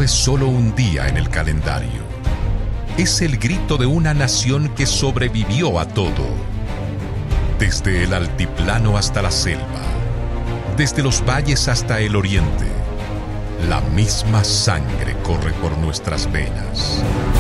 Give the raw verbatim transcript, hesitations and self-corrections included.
es solo un día en el calendario. Es el grito de una nación que sobrevivió a todo. Desde el altiplano hasta la selva, desde los valles hasta el oriente, la misma sangre corre por nuestras venas.